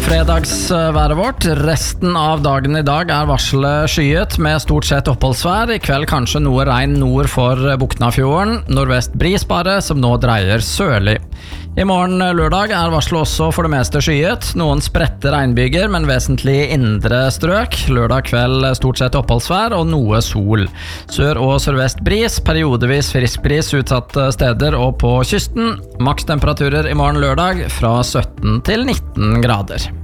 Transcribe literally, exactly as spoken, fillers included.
fredagsværet vårt. Resten av dagen i dag er varselet skyet med stort sett oppholdsvær. I kveld kanskje noe regn nord for Buknafjorden. Nordvest bris bare, som nå dreier sørlig. I morgen lørdag er varselet også for det meste skyet. Noen spredte regnbyger, men vesentlig indre strøk. Lørdag kveld stort sett oppholdsvær og noe sol. Sør- og sørvest bris, periodevis frisk bris utsatte steder og på kysten. Makstemperaturer i morgen lørdag fra sytten til nitten grader.